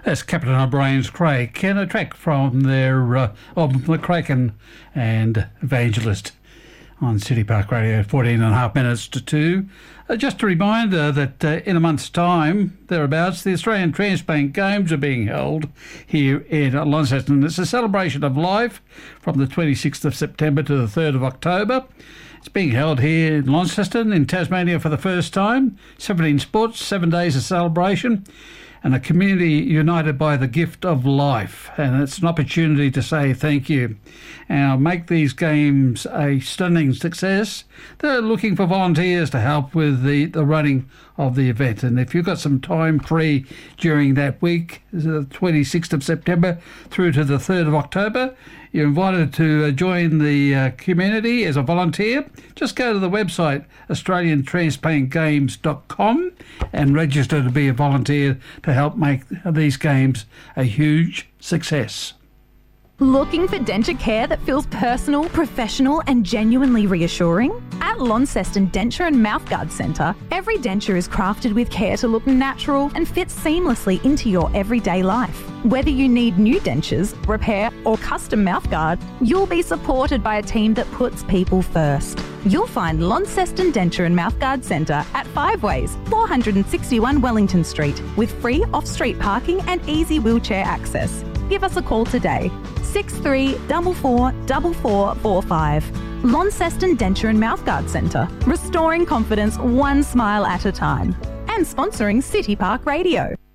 That's Captain O'Brien's Craig, and a track from their album McCracken and Evangelist on City Park Radio, 14 and a half minutes to 2. Just a reminder that in a month's time, thereabouts, the Australian Transplant Games are being held here in Launceston. It's a celebration of life from the 26th of September to the 3rd of October. It's being held here in Launceston in Tasmania for the first time. 17 sports, 7 days of celebration, and a community united by the gift of life. And it's an opportunity to say thank you. And make these games a stunning success. They're looking for volunteers to help with the running of the event. And if you've got some time free during that week, the 26th of September through to the 3rd of October, you're invited to join the community as a volunteer. Just go to the website australiantransplantgames.com and register to be a volunteer to help make these games a huge success. Looking for denture care that feels personal, professional and genuinely reassuring? At Launceston Denture and Mouthguard Centre, every denture is crafted with care to look natural and fit seamlessly into your everyday life. Whether you need new dentures, repair or custom mouthguard, you'll be supported by a team that puts people first. You'll find Launceston Denture and Mouthguard Centre at 5 Ways, 461 Wellington Street, with free off-street parking and easy wheelchair access. Give us a call today, 63444445. Launceston Denture and Mouthguard Centre, restoring confidence one smile at a time. And sponsoring City Park Radio.